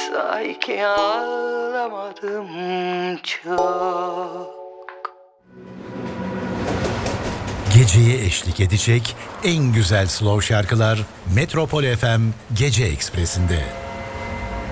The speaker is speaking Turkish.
Sanki ağlamadım çok. Geceye eşlik edecek en güzel slow şarkılar Metropol FM Gece Ekspresi'nde.